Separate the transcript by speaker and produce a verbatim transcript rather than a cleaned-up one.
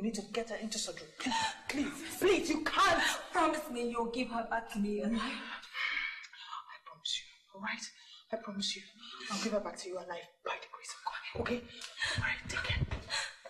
Speaker 1: need to get her into surgery. Please, please, you can't.
Speaker 2: Promise me you'll give her back to me alive.
Speaker 1: I promise you, all right? I promise you. I'll give her back to you alive by the grace of God, okay? All right.